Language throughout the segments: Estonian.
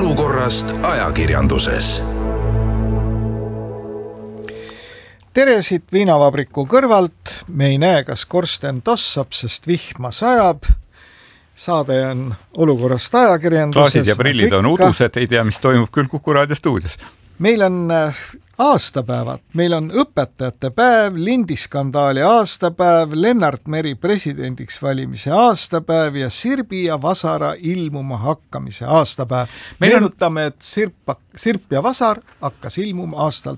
olukorrast ajakirjanduses. Tere siit viinavabriku kõrvalt. Me ei näe, kas korsten tossab, sest vihma sajab. Saade on olukorrast ajakirjanduses. Klaasid ja prillid on udused, ei tea, mis toimub küll Kuku Raadio stuudios. Meil on aastapäevad. Meil on õpetajate päev, lindiskandaali aastapäev, Lennart Meri presidendiks valimise aastapäev ja Sirbi ja Vasara ilmuma hakkamise aastapäev. Meenutame, et Sirp ja Vasar hakkas ilmuma aastal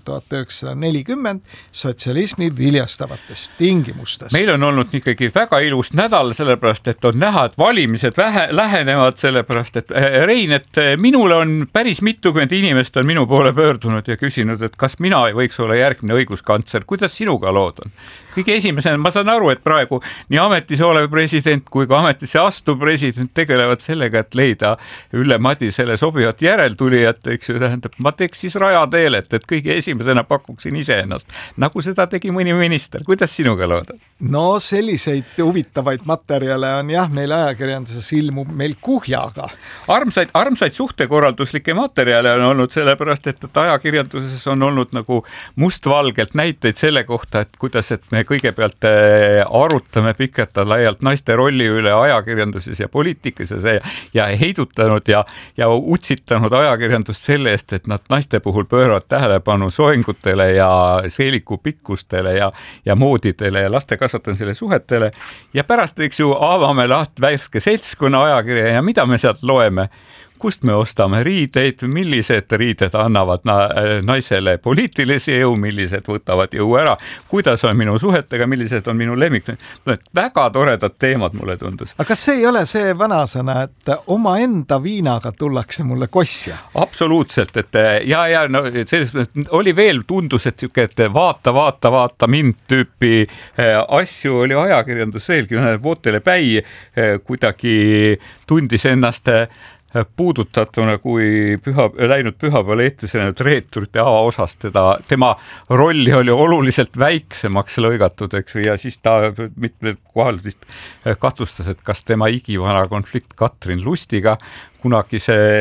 1940 sotsialismi viljastavates tingimustes. Meil on olnud ikkagi väga ilus nädal, sellepärast, et on näha, et valimised lähenevad, sellepärast, et Rein, et minule on päris mitukümmend inimest on minu poole pöördunud ja küsinud, et kas mina ei võiks olla järgmine õiguskantsler. Kuidas sinuga lood on? Kõige esimesena, ma saan aru, et praegu nii ametis olev president kui ka ametisse astuv president tegelevad sellega, et leida Ülle Madisele sobivat järeltulijat, eks ju, tähendab, ma teeks siis rajateelet, et kõige esimesena pakuksin iseennast, nagu seda tegi mõni minister. Kuidas sinuga lood on? No selliseid huvitavaid materjale on jah, meil ajakirjanduses ilmub meil kuhjaga. Armsaid suhtekorralduslikke materjale on olnud sellepärast, et ajakirjanduses on olnud nagu mustvalgelt näiteid selle kohta, et kuidas, et me kõigepealt arutame pikalt laialt naiste rolli üle ajakirjanduses ja poliitikas ja heidutanud ja utsitanud ajakirjandust selle eest, et nad naiste puhul pööravad tähelepanu soengutele ja seeliku pikkustele ja moodidele ja laste kasvatamisele suhetele ja pärast, eks ju, avame värske seltskonna ajakirja ja mida me sealt loeme? Kust me ostame riideid, millised riided annavad naisele poliitilise jõu, millised võtavad jõu ära, kuidas on minu suhetega, millised on minu lemmik. Väga toredad teemad mulle tundus. Aga kas see ei ole see vanasõna, et oma enda viinaga tullakse mulle kosja? Absoluutselt, et no, oli veel tundus, et vaata mind tüüpi asju oli ajakirjandus veelgi, Vootele Päi kuidagi tundis ennast puudutatuna, kui läinud pühapäeval eetrise reeturite avaosast tema rolli oli oluliselt väiksemaks lõigatud, eks, ja siis ta mitmel kohal vist kahtlustas, et kas tema igivana konflikt Katrin Lustiga kunagi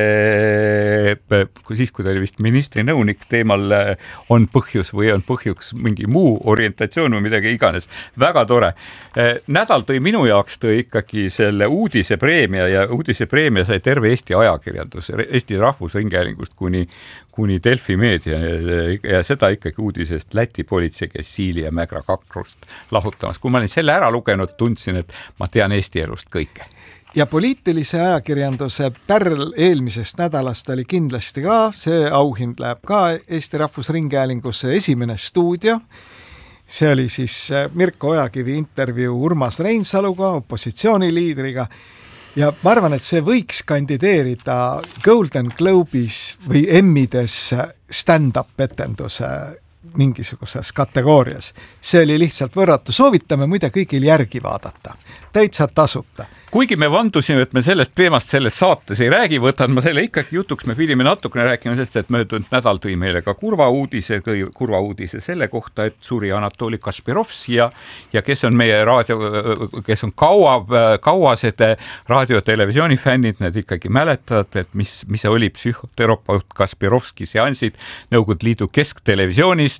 siis, kui ta oli vist ministri nõunik, teemal on põhjus või on põhjuks mingi muu orientatsioon või midagi iganes. Väga tore. Nädal minu jaoks tõi ikkagi selle uudisepreemia ja uudisepreemia sai terve Eesti ajakirjandus, Eesti Rahvusringhäälingust kuni Delfi meedia ja seda ikkagi uudisest Läti politsei käis Siili ja Mägra kakrust lahutamas. Kui ma olin selle ära lugenud, tundsin, et ma tean Eesti elust kõike. Ja poliitilise ajakirjanduse pärl eelmisest nädalast oli kindlasti ka, see auhind läheb ka Eesti Rahvusringhäälingusse, esimene stuudio. See oli siis Mirko Ojakivi intervjuu Urmas Reinsaluga, opositsiooniliidriga. Ja ma arvan, et see võiks kandideerida Golden Globe'is või Emmides stand-up etenduse mingisuguses kategoorias. See oli lihtsalt võrratu. Soovitame muide kõigil järgi vaadata. Täitsa tasuta. Kuigi me vandusime, et me sellest teemast selles saates ei räägi, võtan ma selle ikkagi jutuks, me pidime natukene rääkima sellest, et möödunud nädal tõi meile ka kurva uudise selle kohta, et suri Anatoli Kaspirovski ja kes on meie kes on kauased raadio- ja televisioonifännid, need ikkagi mäletavad, et mis oli psühhoterapeut Kaspirovski seansid Nõukogude Liidu kesktelevisionis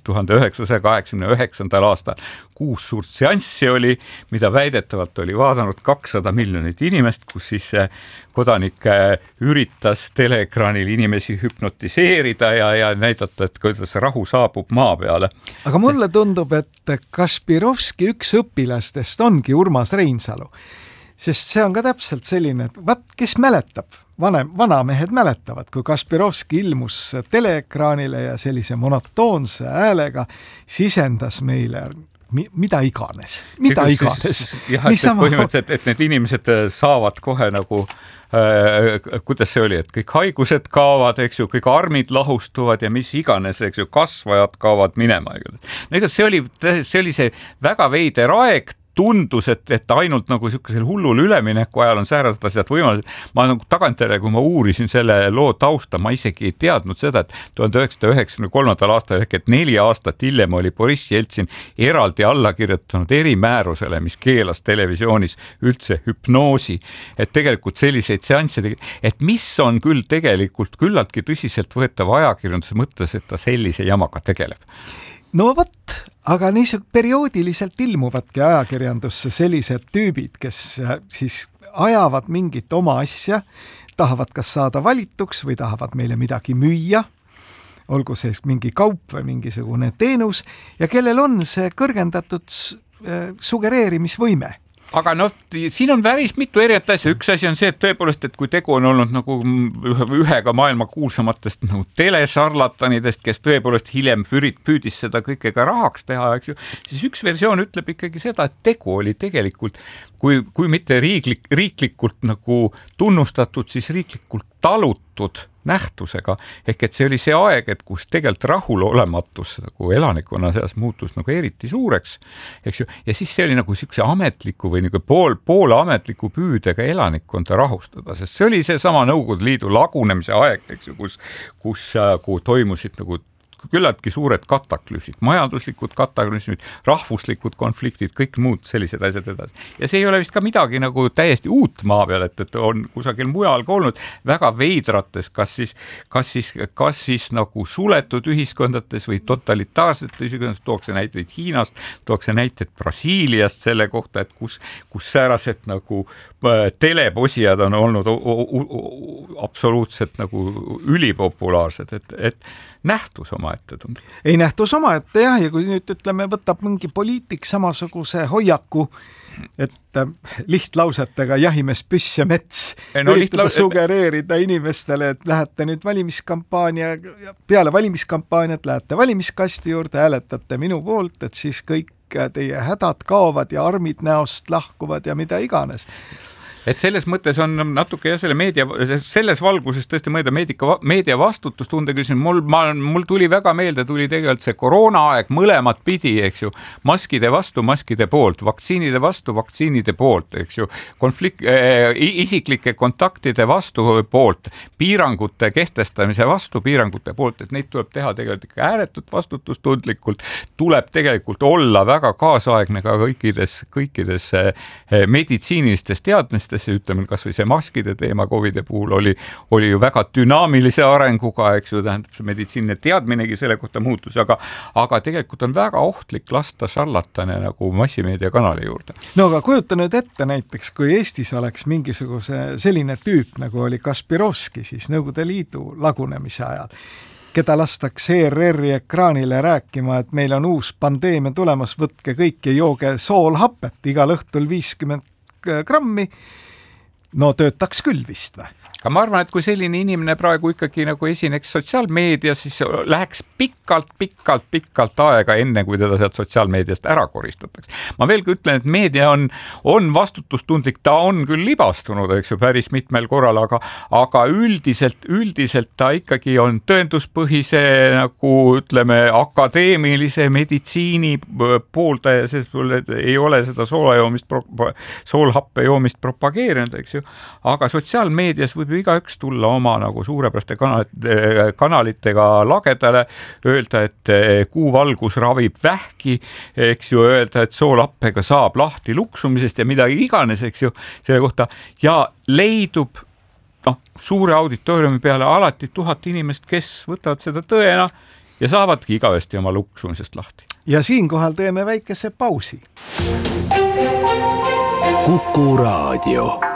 1989. aastal. 6 suurt seanssi oli, mida väidetavalt oli vaadanud 200 miljonit inimest, kus siis kodanik üritas teleekraanil inimesi hüpnotiseerida ja näidata, et kuidas rahu saabub maa peale. Aga mulle tundub, et Kaspirovski üks õpilastest ongi Urmas Reinsalu. Sest see on ka täpselt selline, et kes mäletab? Vanamehed mäletavad, kui Kaspirovski ilmus teleekraanile ja sellise monotoonse häälega sisendas meile mida iganes. Jah, põhimõtteliselt, et need inimesed saavad kohe nagu kuidas see oli, et kõik haigused kaovad, eks ju, kõik armid lahustuvad ja mis iganes, eks ju, kasvajad kaovad minema. See oli see väga veider aeg, tundus, et ainult nagu niisugusel hullul ülemineku ajal on säärased asjad võimalused. Ma nagu tagantjärele, kui ma uurisin selle loo tausta, ma isegi ei teadnud seda, et 1993. aastal ehk et 4 aastat hiljem oli Boriss Jeltsin eraldi alla kirjutanud erimäärusele, mis keelas televisioonis üldse hüpnoosi. Et tegelikult selliseid seansse, et mis on küll tegelikult küllaltki tõsiselt võetav ajakirjanduse mõttes, et ta sellise jamaga tegeleb. No vot, aga perioodiliselt ilmuvadki ajakirjandusse sellised tüübid, kes siis ajavad mingit oma asja, tahavad kas saada valituks või tahavad meile midagi müüa, olgu see mingi kaup või mingisugune teenus, ja kellel on see kõrgendatud sugereerimisvõime. Aga siin on päris mitu erinevat asja. Üks asi on see, et tõepoolest, et kui tegu on olnud nagu ühega maailma kuulsamatest nagu telesarlatanidest, kes tõepoolest hiljem püüdis seda kõike ka rahaks teha, eks ju, siis üks versioon ütleb ikkagi seda, et tegu oli tegelikult, kui mitte riiklikult nagu tunnustatud, siis riiklikult talutud nähtusega, ehk et see oli see aeg, et kus tegelikult rahulolematus nagu elanikkonna seas muutus nagu eriti suureks, eks ju, ja siis see oli nagu siukse ametliku või nagu poole ametliku püüdega elanikkonda rahustada, sest see oli seesama Nõukogude Liidu lagunemise aeg, eks ju, kus toimusid nagu küllaltki suured kataklüsid, majanduslikud kataklüsid, rahvuslikud konfliktid, kõik muud sellised asjad edasi. Ja see ei ole vist ka midagi nagu täiesti uut maa peal, et on kusagil mujal ka olnud väga veidrates, kas siis nagu suletud ühiskondades või totalitaarsetes ühiskondades, tuuakse näiteid Hiinast, tuuakse näiteid Brasiiliast selle kohta, et kus säärased nagu teleposijad on olnud absoluutselt nagu ülipopulaarsed, et nähtus omaette tundub. Ei nähtus omaette jah, ja kui nüüd ütleme, võtab mingi poliitik samasuguse hoiaku, et lihtlausetega jahimees, püss ja mets üritada sugereerida inimestele, et lähete nüüd peale valimiskampaaniat lähete valimiskasti juurde, hääletate minu poolt, et siis kõik teie hädad kaovad ja armid näost lahkuvad ja mida iganes. Et selles mõttes on natuke selle selles valguses tõesti mõelda meedia vastutustunde küsimus. Mul tuli väga meelde, tuli tegelikult see koroonaaeg mõlemad pidi, eks ju, maskide vastu, maskide poolt, vaktsiinide vastu, vaktsiinide poolt, eks ju, isiklike kontaktide vastu poolt, piirangute kehtestamise vastu piirangute poolt, et neid tuleb teha tegelikult ikka ääretult vastutustundlikult, tuleb tegelikult olla väga kaasaegne ka kõikides meditsiinilistes teadmistes, ütleme, kas või see maskide teema COVID-i puhul oli ju väga dünaamilise arenguga, eks ju, tähendab see meditsiinne teadminegi selle kohta muutus, aga tegelikult on väga ohtlik lasta šarlatane nagu massimeediakanali juurde. No aga kujuta nüüd ette näiteks, kui Eestis oleks mingisuguse selline tüüp, nagu oli Kaspirovski siis Nõukogude Liidu lagunemise ajal, keda lastakse ERR-i ekraanile rääkima, et meil on uus pandeemia tulemas, võtke kõik ja jooge soolhapet igal õhtul 50 grammi, no töötaks küll vist või? Aga ma arvan, et kui selline inimene praegu ikkagi nagu esineks sotsiaalmeedias, siis läheks pikalt aega enne, kui teda sealt sotsiaalmeediast ära koristatakse. Ma veelgi ütlen, et meedia on vastutustundlik, ta on küll libastunud, eks ju, päris mitmel korral, aga üldiselt ta ikkagi on tõenduspõhise nagu ütleme akadeemilise meditsiini pooldaja, sest ei ole seda soolhappe joomist propageerinud, eks ju, aga sotsiaalmeedias võib igaüks tulla oma nagu suurepäraste kanalitega lagedale, öelda, et kuuvalgus ravib vähki, eks ju, öelda, et soolappega saab lahti luksumisest ja midagi iganes, eks ju, selle kohta ja leidub suure auditooriumi peale alati 1000 inimest, kes võtavad seda tõena ja saavadki igavesti oma luksumisest lahti. Ja siinkohal teeme väikese pausi. Kuku Raadio.